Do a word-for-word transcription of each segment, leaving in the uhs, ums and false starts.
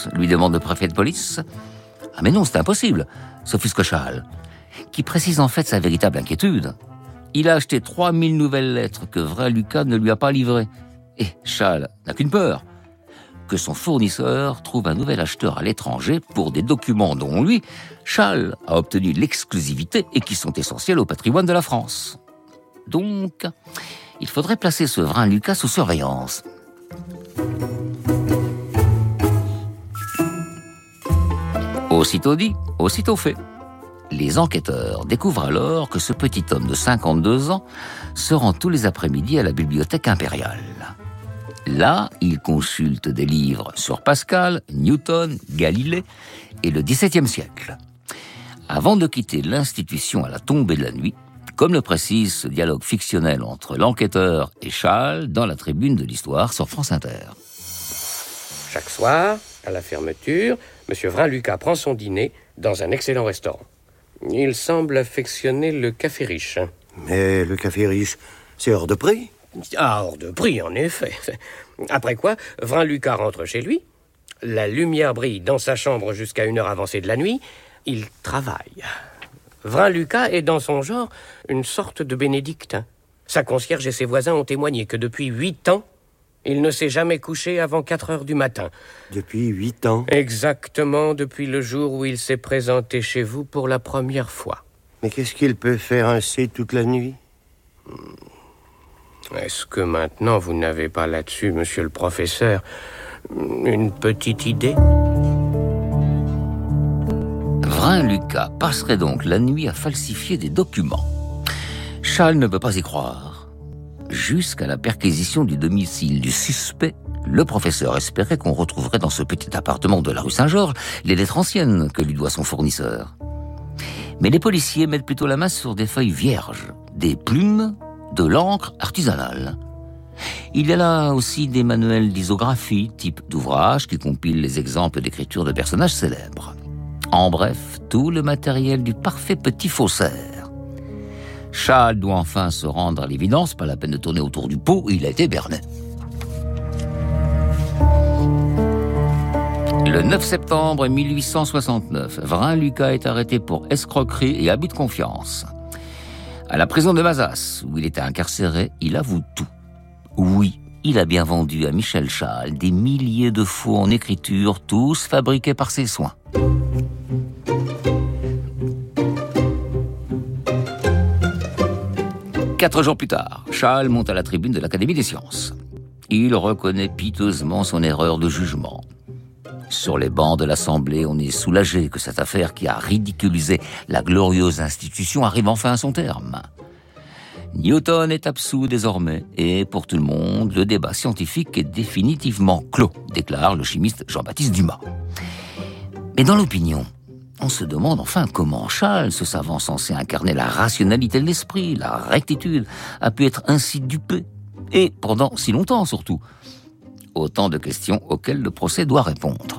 police ?» lui demande le préfet de police. « Ah mais non, c'est impossible !» s'offusque Châle, qui précise en fait sa véritable inquiétude. Il a acheté trois mille nouvelles lettres que Vrain Lucas ne lui a pas livrées. Et Châle n'a qu'une peur, que son fournisseur trouve un nouvel acheteur à l'étranger pour des documents dont lui, Châle, a obtenu l'exclusivité et qui sont essentiels au patrimoine de la France. Donc, il faudrait placer ce Vrain Lucas sous surveillance. Aussitôt dit, aussitôt fait. Les enquêteurs découvrent alors que ce petit homme de cinquante-deux ans se rend tous les après-midi à la bibliothèque impériale. Là, il consulte des livres sur Pascal, Newton, Galilée et le dix-septième siècle. Avant de quitter l'institution à la tombée de la nuit, comme le précise ce dialogue fictionnel entre l'enquêteur et Châle dans la tribune de l'histoire sur France Inter. Chaque soir, à la fermeture, M. Vrain Lucas prend son dîner dans un excellent restaurant. Il semble affectionner le café riche. Mais le café riche, c'est hors de prix. Ah, hors de prix, en effet. Après quoi, Vrain Lucas rentre chez lui. La lumière brille dans sa chambre jusqu'à une heure avancée de la nuit. Il travaille. Vrain Lucas est dans son genre une sorte de bénédictin. Sa concierge et ses voisins ont témoigné que depuis huit ans, il ne s'est jamais couché avant quatre heures du matin. Depuis huit ans? Exactement depuis le jour où il s'est présenté chez vous pour la première fois. Mais qu'est-ce qu'il peut faire ainsi toute la nuit? Est-ce que maintenant vous n'avez pas là-dessus, monsieur le professeur, une petite idée? Vrain Lucas passerait donc la nuit à falsifier des documents. Châle ne peut pas y croire. Jusqu'à la perquisition du domicile du suspect, le professeur espérait qu'on retrouverait dans ce petit appartement de la rue Saint-Georges les lettres anciennes que lui doit son fournisseur. Mais les policiers mettent plutôt la main sur des feuilles vierges, des plumes, de l'encre artisanale. Il y a là aussi des manuels d'isographie, type d'ouvrage qui compilent les exemples d'écriture de personnages célèbres. En bref, tout le matériel du parfait petit faussaire. Châle doit enfin se rendre à l'évidence, pas la peine de tourner autour du pot, il a été berné. Le neuf septembre mille huit cent soixante-neuf, Vrain Lucas est arrêté pour escroquerie et abus de confiance. À la prison de Mazas, où il était incarcéré, il avoue tout. Oui, il a bien vendu à Michel Châle des milliers de faux en écriture, tous fabriqués par ses soins. Quatre jours plus tard, Châle monte à la tribune de l'Académie des sciences. Il reconnaît piteusement son erreur de jugement. Sur les bancs de l'Assemblée, on est soulagé que cette affaire qui a ridiculisé la glorieuse institution arrive enfin à son terme. Newton est absous désormais, et pour tout le monde, le débat scientifique est définitivement clos, déclare le chimiste Jean-Baptiste Dumas. Mais dans l'opinion, on se demande enfin comment Châle, ce savant censé incarner la rationalité de l'esprit, la rectitude, a pu être ainsi dupé, et pendant si longtemps surtout. Autant de questions auxquelles le procès doit répondre.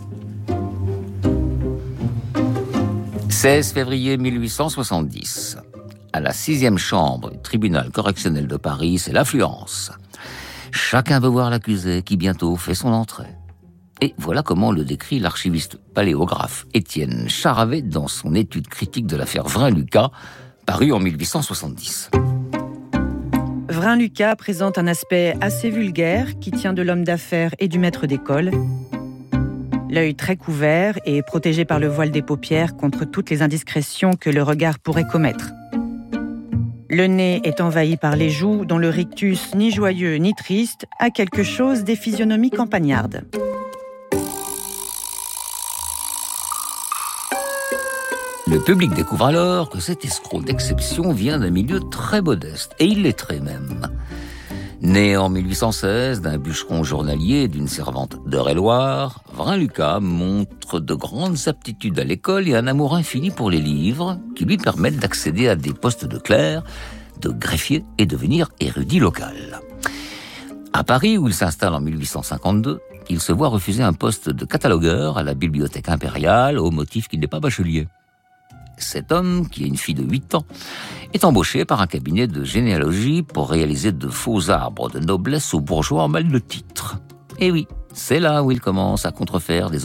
seize février mille huit cent soixante-dix. À la sixième chambre du tribunal correctionnel de Paris, c'est l'affluence. Chacun veut voir l'accusé qui bientôt fait son entrée. Et voilà comment le décrit l'archiviste paléographe Étienne Charavet dans son étude critique de l'affaire Vrain Lucas, parue en mille huit cent soixante-dix. Vrain Lucas présente un aspect assez vulgaire qui tient de l'homme d'affaires et du maître d'école. L'œil très couvert et protégé par le voile des paupières contre toutes les indiscrétions que le regard pourrait commettre. Le nez est envahi par les joues dont le rictus, ni joyeux ni triste, a quelque chose des physionomies campagnardes. Le public découvre alors que cet escroc d'exception vient d'un milieu très modeste, et illettré même. Né en mille huit cent seize d'un bûcheron journalier et d'une servante d'Eure-et-Loire, Vrain Lucas montre de grandes aptitudes à l'école et un amour infini pour les livres qui lui permettent d'accéder à des postes de clerc, de greffier et devenir érudit local. À Paris, où il s'installe en mille huit cent cinquante-deux, il se voit refuser un poste de catalogueur à la bibliothèque impériale au motif qu'il n'est pas bachelier. Cet homme, qui a une fille de huit ans, est embauché par un cabinet de généalogie pour réaliser de faux arbres de noblesse aux bourgeois en mal de titre. Et oui, c'est là où il commence à contrefaire des